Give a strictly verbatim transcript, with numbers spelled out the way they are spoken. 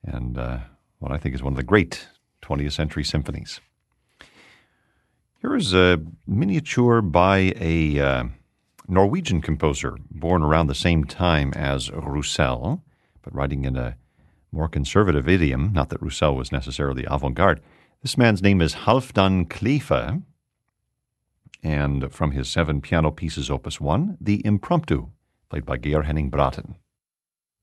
and uh, what I think is one of the great twentieth century symphonies. Here is a miniature by a uh, Norwegian composer born around the same time as Roussel, but writing in a more conservative idiom. Not that Roussel was necessarily avant-garde. This man's name is Halfdan Kleife, and from his seven piano pieces, Opus one, the Impromptu, played by Georg Henning Braten.